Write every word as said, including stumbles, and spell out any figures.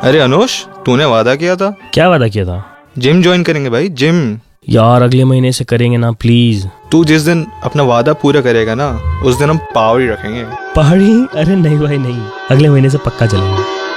अरे अनुष, तूने वादा किया था। क्या वादा किया था? जिम ज्वाइन करेंगे भाई, जिम। यार अगले महीने से करेंगे ना प्लीज। तू जिस दिन अपना वादा पूरा करेगा ना, उस दिन हम पहाड़ी रखेंगे। पहाड़ी? अरे नहीं भाई नहीं, अगले महीने से पक्का चलेंगे।